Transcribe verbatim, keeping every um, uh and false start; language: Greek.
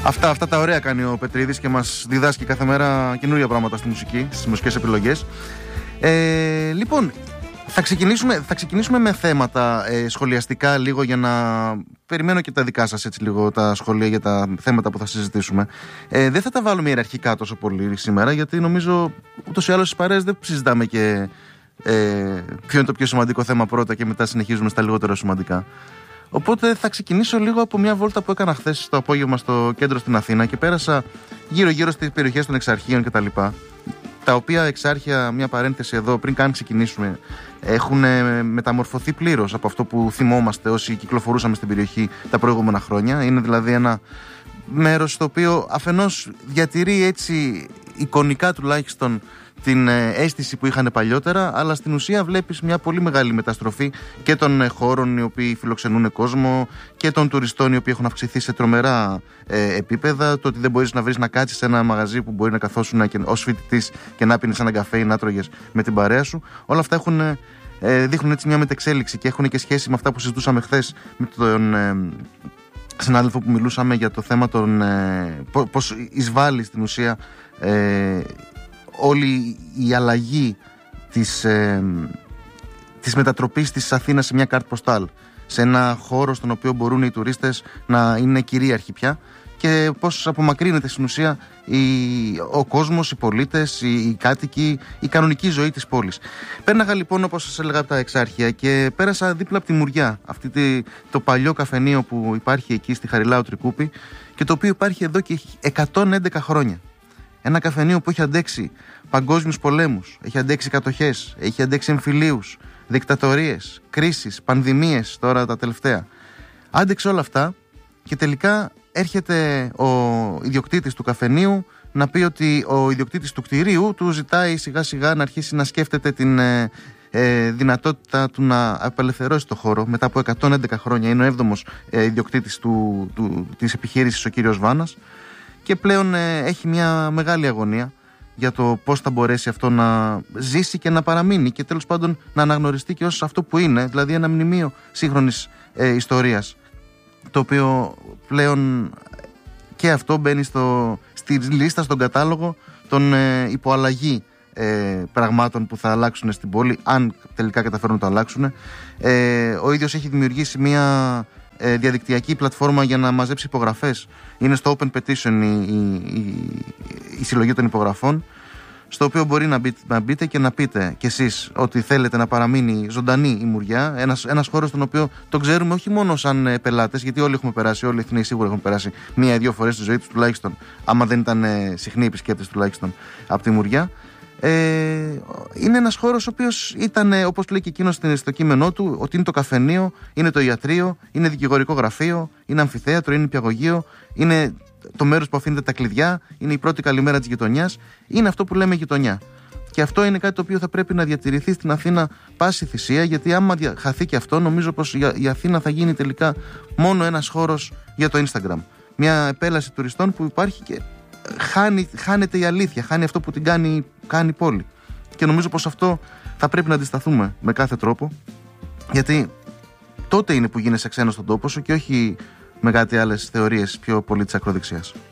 Αυτά, αυτά τα ωραία κάνει ο Πετρίδης και μας διδάσκει κάθε μέρα καινούργια πράγματα στη μουσική, στις μουσικές επιλογές. Ε, λοιπόν, θα ξεκινήσουμε, θα ξεκινήσουμε με θέματα ε, σχολιαστικά λίγο, για να περιμένω και τα δικά σας έτσι λίγο, τα σχόλια για τα θέματα που θα συζητήσουμε. Ε, δεν θα τα βάλουμε ιεραρχικά τόσο πολύ σήμερα, γιατί νομίζω ούτως ή άλλως στις παρέες δεν συζητάμε και ε, ποιο είναι το πιο σημαντικό θέμα πρώτα και μετά συνεχίζουμε στα λιγότερο σημαντικά. Οπότε θα ξεκινήσω λίγο από μια βόλτα που έκανα χθες το απόγευμα στο κέντρο στην Αθήνα και πέρασα γύρω-γύρω στις περιοχές των Εξαρχείων κτλ. Τα οποία εξάρχεια, μια παρένθεση εδώ πριν καν ξεκινήσουμε, έχουν μεταμορφωθεί πλήρως από αυτό που θυμόμαστε όσοι κυκλοφορούσαμε στην περιοχή τα προηγούμενα χρόνια. Είναι δηλαδή ένα μέρος το οποίο αφενός διατηρεί έτσι εικονικά τουλάχιστον την αίσθηση που είχαν παλιότερα, αλλά στην ουσία βλέπεις μια πολύ μεγάλη μεταστροφή και των χώρων οι οποίοι φιλοξενούν κόσμο και των τουριστών οι οποίοι έχουν αυξηθεί σε τρομερά ε, επίπεδα. Το ότι δεν μπορείς να βρεις να κάτσεις σε ένα μαγαζί που μπορεί να καθόσουν ως φοιτητής και να πίνεις έναν καφέ ή να τρώγες με την παρέα σου. Όλα αυτά έχουν, ε, δείχνουν έτσι μια μετεξέλιξη και έχουν και σχέση με αυτά που συζητούσαμε χθες με τον ε, συνάδελφο που μιλούσαμε για το θέμα των ε, πώς εισβάλλει στην ουσία ε, όλη η αλλαγή της, ε, της μετατροπής της Αθήνας σε μια κάρτ ποστάλ, σε ένα χώρο στον οποίο μπορούν οι τουρίστες να είναι κυρίαρχοι πια, και πώς απομακρύνεται στην ουσία η, ο κόσμος, οι πολίτες, οι, οι κάτοικοι, η κανονική ζωή της πόλης. Πέρναγα λοιπόν, όπως σας έλεγα, από τα Εξάρχεια και πέρασα δίπλα από τη Μουριά, αυτή τη, το παλιό καφενείο που υπάρχει εκεί στη Χαριλάου Τρικούπη και το οποίο υπάρχει εδώ και εκατόν έντεκα χρόνια. Ένα καφενείο που έχει αντέξει παγκόσμιους πολέμους, έχει αντέξει κατοχές, έχει αντέξει εμφυλίους, δικτατορίες, κρίσεις, πανδημίες τώρα τα τελευταία. Άντεξε όλα αυτά και τελικά έρχεται ο ιδιοκτήτης του καφενείου να πει ότι ο ιδιοκτήτης του κτηρίου του ζητάει σιγά σιγά να αρχίσει να σκέφτεται την ε, ε, δυνατότητα του να απελευθερώσει το χώρο μετά από εκατόν έντεκα χρόνια. Είναι ο έβδομος ε, ιδιοκτήτης του, του, της επιχείρησης ο κύριος Βάνας. Και πλέον ε, έχει μια μεγάλη αγωνία για το πώς θα μπορέσει αυτό να ζήσει και να παραμείνει και τέλος πάντων να αναγνωριστεί και ως αυτό που είναι, δηλαδή ένα μνημείο σύγχρονης ε, ιστορίας, το οποίο πλέον και αυτό μπαίνει στο, στη λίστα, στον κατάλογο των ε, υποαλλαγή ε, πραγμάτων που θα αλλάξουν στην πόλη, αν τελικά καταφέρουν να το αλλάξουν. Ε, ο ίδιος έχει δημιουργήσει μια ε, διαδικτυακή πλατφόρμα για να μαζέψει υπογραφές. Είναι στο Open Petition η, η, η, η συλλογή των υπογραφών, στο οποίο μπορεί να μπείτε, να μπείτε και να πείτε κι εσείς ότι θέλετε να παραμείνει ζωντανή η Μουριά, ένας, ένας χώρος στον οποίο το ξέρουμε όχι μόνο σαν ε, πελάτες, γιατί όλοι έχουμε περάσει, όλοι οι Αθηναίοι σίγουρα έχουν περάσει μία ή δύο φορές στη ζωή τους τουλάχιστον, άμα δεν ήταν ε, συχνοί επισκέπτες τουλάχιστον από τη Μουριά. Ε, είναι ένας χώρος ο οποίος ήταν, ε, όπως λέει και εκείνος στο κείμενό του, ότι είναι το καφενείο, είναι το ιατρείο, είναι δικηγορικό γραφείο, είναι αμφιθέατρο, είναι νηπιαγωγείο, είναι το μέρος που αφήνεται τα κλειδιά, είναι η πρώτη καλημέρα της γειτονιάς, είναι αυτό που λέμε γειτονιά. Και αυτό είναι κάτι το οποίο θα πρέπει να διατηρηθεί στην Αθήνα πάση θυσία, γιατί άμα χαθεί και αυτό, νομίζω πως η Αθήνα θα γίνει τελικά μόνο ένας χώρος για το Instagram. Μια επέλαση τουριστών που υπάρχει και χάνει, χάνεται η αλήθεια, χάνει αυτό που την κάνει, κάνει η πόλη. Και νομίζω πως αυτό θα πρέπει να αντισταθούμε με κάθε τρόπο, γιατί τότε είναι που γίνεσαι ξένος στον τόπο σου και όχι με κάτι άλλες θεωρίες πιο πολύ της ακροδεξιάς.